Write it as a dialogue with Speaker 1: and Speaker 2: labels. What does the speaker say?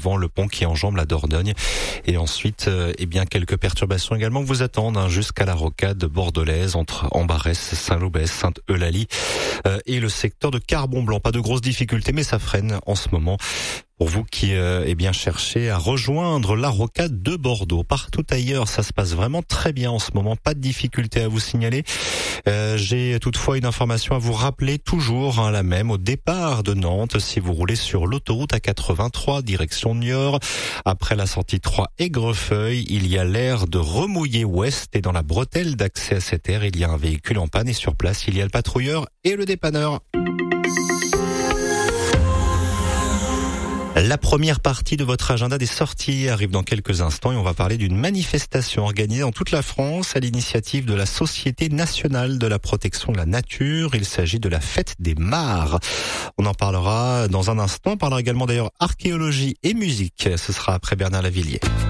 Speaker 1: avant le pont qui enjambe la Dordogne. Et ensuite, quelques perturbations également vous attendent jusqu'à la rocade bordelaise entre Ambarès, Saint-Lobès, Sainte-Eulalie et le secteur de Carbon-Blanc. Pas de grosses difficultés, mais ça freine en ce moment. Pour vous qui cherchez à rejoindre la rocade de Bordeaux. Partout ailleurs, ça se passe vraiment très bien en ce moment. Pas de difficulté à vous signaler. J'ai toutefois une information à vous rappeler, toujours la même. Au départ de Nantes, si vous roulez sur l'autoroute A83 direction Niort, après la sortie 3 Aigrefeuille, il y a l'aire de Remouillé Ouest et dans la bretelle d'accès à cette aire, il y a un véhicule en panne et sur place, il y a le patrouilleur et le dépanneur. La première partie de votre agenda des sorties arrive dans quelques instants et on va parler d'une manifestation organisée dans toute la France à l'initiative de la Société nationale de la protection de la nature. Il s'agit de la fête des mares. On en parlera dans un instant. On parlera également d'ailleurs archéologie et musique. Ce sera après Bernard Lavilliers.